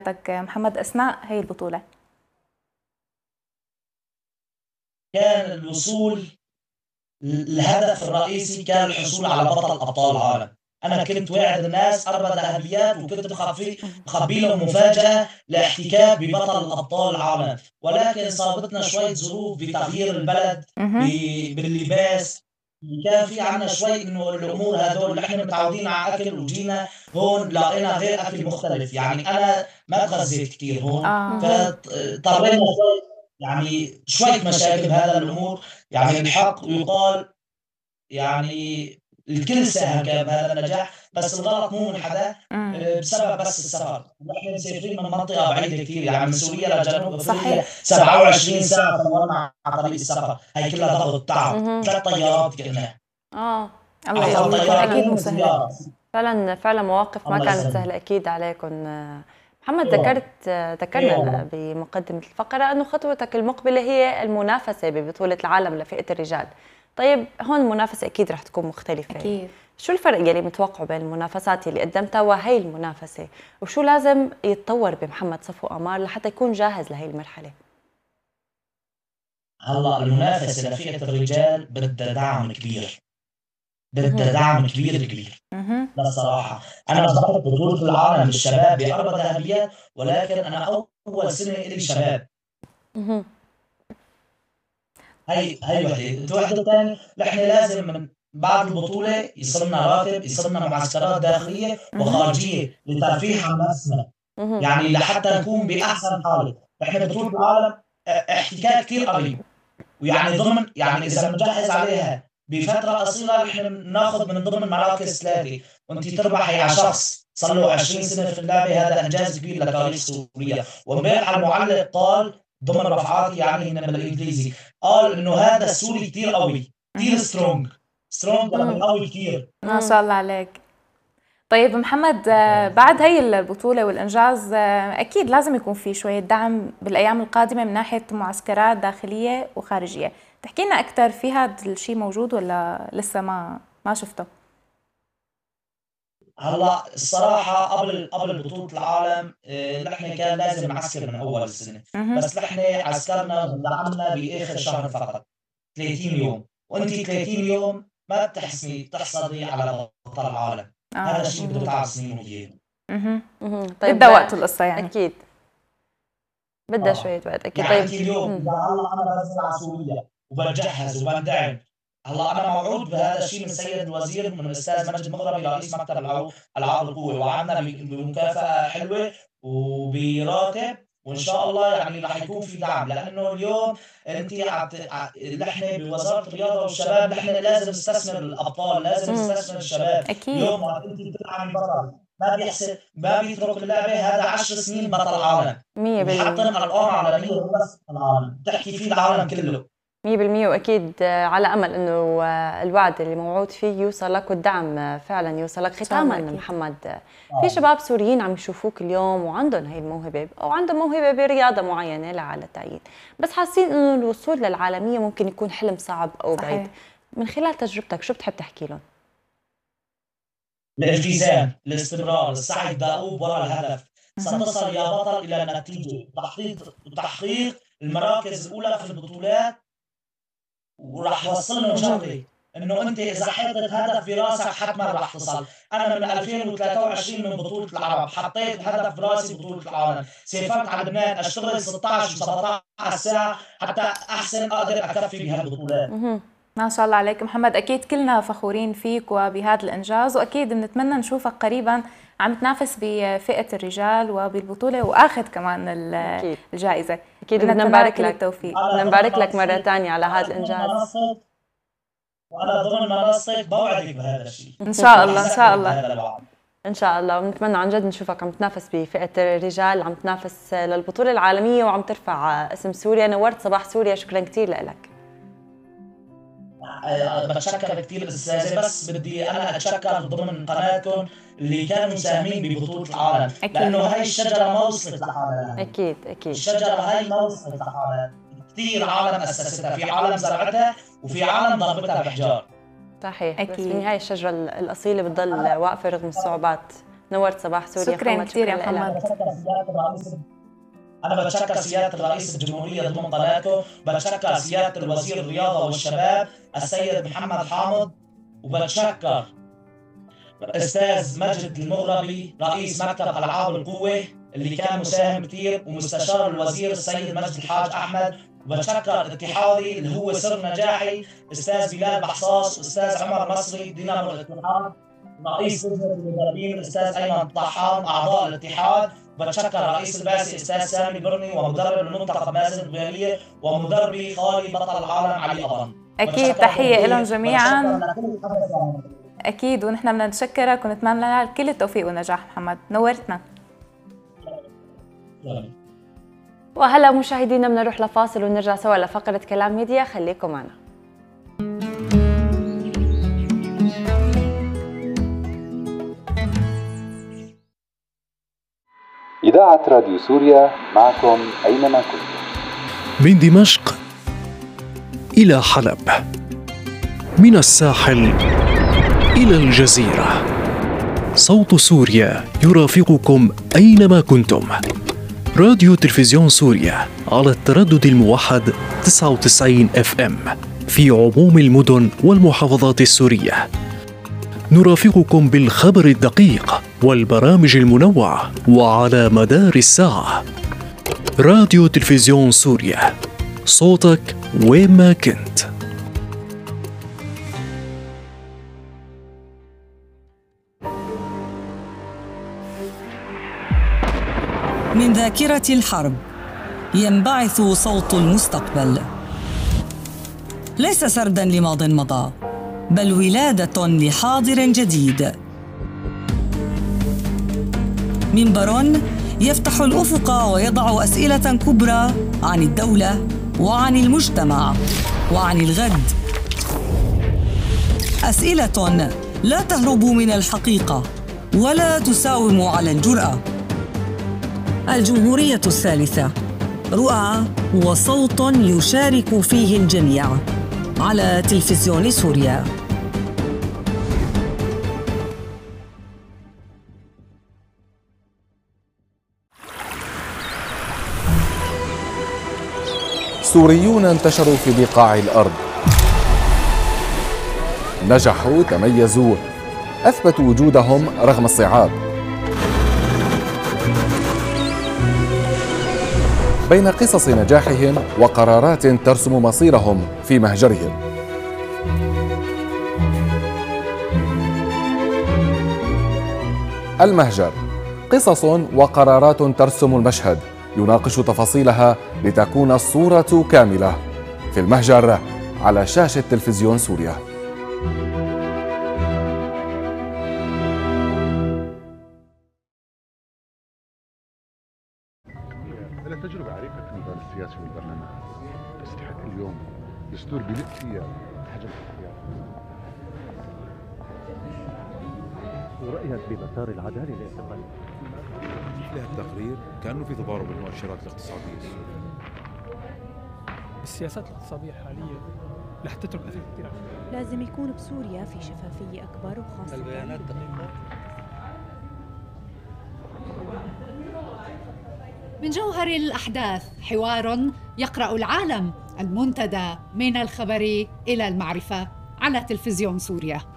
محمد أثناء هي البطولة؟ كان الوصول الهدف الرئيسي كان الحصول على بطل أبطال العالم. أنا كنت واعد الناس 4 ذهبيات، وكنت مخبي لهم مفاجأة لاحتكاك ببطل أبطال العالم، ولكن صابتنا شوية ظروف بتغيير البلد باللباس. كان في عنا شوي انه الامور هدول اللي احنا متعودين على اكل، وجينا هون لقينا غير اكل مختلف. يعني انا ما تغذيت كثير هون، فاضطرينا يعني شوية مشاكل بهذا الأمور. يعني الحق يقال، يعني الكل ساهم كان بهذا النجاح، بس الغلط مو من حدا. بسبب بس السفر. نحن مسافرين من منطقة بعيدة كثير، يعني من سوريا لجنوب افريقيا 27 ساعة صورنا على طريق السفر. هي كلها ضغط تعب. 3 طيارات كنا. الله يقويكم، أكيد مو سهلة. فعلا مواقف ما كانت سهلة أكيد عليكم. محمد، ذكرنا بمقدمة الفقرة أنه خطوتك المقبلة هي المنافسة ببطولة العالم لفئة الرجال. طيب هون المنافسة أكيد رح تكون مختلفة. أكيد. شو الفرق يلي متوقعه بين المنافسات اللي قدمتها وهي المنافسة، وشو لازم يتطور بمحمد صفو قمار لحتى يكون جاهز لهي المرحلة؟ هلا المنافسة لفئة الرجال بدها دعم كبير، بدها دعم كبير كبير. بصراحة أنا ضبطت بطولة العالم للشباب ب4 ذهبيات، ولكن أنا أول سنة إلي شباب. هي وحدة الثانية. نحن لازم من بعد البطولة يصلنا راتب، يصلنا معسكرات داخلية وخارجية لترفيه عن نفسنا، يعني لحتى نكون بأحسن حالة. نحن بطولة العالم احتكاك كثير قريب، ويعني ضمن، يعني إذا بنجهز عليها بفترة قصيرة نحن ناخذ من ضمن مراكز 3، وانت تربحي على شخص صار له 20 سنة في اللعبة. هذا إنجاز كبير لتاريخ سوريا. وامبارح المعلق قال ضمن رفعاتي، يعني هنا بالإنجليزي، قال إنه هذا السوري كثير قوي، كثير سترونج يعني قوي كثير. ما شاء الله عليك. طيب محمد، بعد هي البطولة والإنجاز أكيد لازم يكون في شوية دعم بالأيام القادمة من ناحية معسكرات داخلية وخارجية. تحكي لنا أكثر، في هذا الشيء موجود ولا لسه ما شفته؟ هلا الصراحة قبل بطولة العالم نحن كان لازم نعسكر من أول السنة، بس نحن عسكرنا ودعمنا بآخر شهر فقط 30 يوم، وأنت 30 يوم ما تحصلي على بطل العالم. هذا الشيء بده تعب سنين وغيره. طيب بدها وقت القصة يعني. أكيد بدها شوية وقت أكيد. يعني طيب اليوم إذا هلا أنا بنزل على سوريا وبجهز وبندعم، هلا انا موعود بهذا الشيء من سيد الوزير، من الاستاذ مجد مغربي رئيس مكتب العاب القوه، وعدنا بمكافاه حلوه وبراتب، وان شاء الله يعني رح يكون في دعم. لانه اليوم انت نحن بوزاره الرياضه والشباب نحن لازم نستثمر الابطال، لازم نستثمر الشباب. أكيد. اليوم انت بتدعم بطل ما بيترك اللعبه، هذا 10 سنين بطل العالم 100%، بيحطم ارقام عالميه بس العالم تحكي فيه العالم كله 100%. واكيد على امل انه الوعد اللي موعود فيه يوصلك والدعم فعلا يوصلك. ختاما محمد، في شباب سوريين عم يشوفوك اليوم وعندهم هي الموهبه او عندهم موهبه برياضه معينه على التعيين، بس حاسين انه الوصول للعالميه ممكن يكون حلم صعب او بعيد. من خلال تجربتك شو بتحب تحكي لهم؟ الالتزام، الاستمرار، السعي الدؤوب وراء الهدف. ستصل يا بطل الى النتيجه، تحقيق المراكز الاولى في البطولات. وراح وصلنا شغله انه انت اذا حطيت هدف براسك حتما راح تصل. انا من 2023 من بطوله العرب حطيت الهدف براسي بطوله العالم، سافرت على لبنان اشتغل 16 و17 ساعه حتى احسن اقدر اكفي بهالبطولات. ما شاء الله عليك محمد، أكيد كلنا فخورين فيك وبهذا الإنجاز، وأكيد بنتمنى نشوفك قريبا عم تنافس بفئة الرجال وبالبطولة وآخذ كمان الجائزة. أكيد بدنا نبارك لك، بدنا نبارك لك مرة ثانية على هذا الإنجاز. وأنا ضمن منصتك بوعدك بهذا الشيء إن شاء الله. إن شاء الله إن شاء الله. ونتمنى عن جد نشوفك عم تنافس بفئة الرجال، عم تنافس للبطولة العالمية وعم ترفع اسم سوريا. نورت صباح سوريا، شكرا كثير لك. بتشكر كثير استاذه، بس بدي انا اتشكر ضمن قناتكم اللي كانوا مساهمين ببطوله العالم، لانه هاي الشجره ما وصلت لحالها. اكيد الشجره هاي ما وصلت لحالها، كثير عالم اسستها، في عالم زرعتها وفي عالم ضربتها بحجار. صحيح. بس بالنهايه الشجره الاصيله بتضل واقفه رغم الصعوبات. نورت صباح سوريا. شكرا كثير يا محمد. أنا بتشكر سيادة الرئيس الجمهورية ضمن قناته، بتشكر سيادة الوزير الرياضة والشباب السيد محمد حامد، وبتشكر الأستاذ مجد المغربي رئيس مكتب ألعاب القوة اللي كان مساهم كثير، ومستشار الوزير السيد مجد الحاج أحمد، وبتشكر اتحادي اللي هو سر نجاحي أستاذ بلال بحصاص وأستاذ عمر مصري دينامو الاتحاد، رئيس لجنة المدربين الأستاذ أيمن طحان أعضاء الاتحاد، وبتشكر رئيس البعثة أستاذ سامي برني ومدرب المنتخب مازن البويلية ومدربي خالي بطل العالم علي أبن. أكيد تحية لهم جميعا. أكيد، ونحن بدنا نشكرك ونتمنى لك كل التوفيق والنجاح محمد، نورتنا. وهلا مشاهدينا بدنا نروح لفاصل ونرجع سوا لفقرة كلام ميديا، خليكم معنا. إذاعة راديو سوريا معكم أينما كنتم. من دمشق إلى حلب، من الساحل إلى الجزيرة، صوت سوريا يرافقكم أينما كنتم. راديو تلفزيون سوريا على التردد الموحد 99 FM في عموم المدن والمحافظات السورية. نرافقكم بالخبر الدقيق والبرامج المنوعة وعلى مدار الساعة. راديو تلفزيون سوريا، صوتك وين ما كنت. من ذاكرة الحرب ينبعث صوت المستقبل، ليس سردا لماض مضى، بل ولادة لحاضر جديد. منبر يفتح الأفق ويضع أسئلة كبرى عن الدولة وعن المجتمع وعن الغد، أسئلة لا تهرب من الحقيقة ولا تساوم على الجرأة. الجمهورية الثالثة، رؤى وصوت يشارك فيه الجميع على تلفزيون سوريا. سوريون انتشروا في بقاع الأرض، نجحوا، تميزوا، أثبتوا وجودهم رغم الصعاب. بين قصص نجاحهم وقرارات ترسم مصيرهم في مهجرهم. المهجر، قصص وقرارات ترسم المشهد، يناقش تفاصيلها لتكون الصورة كاملة. في المهجر على شاشة تلفزيون سوريا. تجربة عريقة في الميدان السياسي والبرلمان، تستحق اليوم دستور بلد فيها حجم الاختيار ورأيك بمسار العدالة الاعتقالية. مثل التقرير كأنه في تضارب بالمؤشرات الاقتصادية السورية. السياسات الاقتصادية الحالية رح تترك أثر كثير. لازم يكون بسوريا في شفافية أكبر، وخاصة البيانات دقيقة. من جوهر الأحداث حوار يقرأ العالم، المنتدى من الخبر إلى المعرفة على تلفزيون سوريا.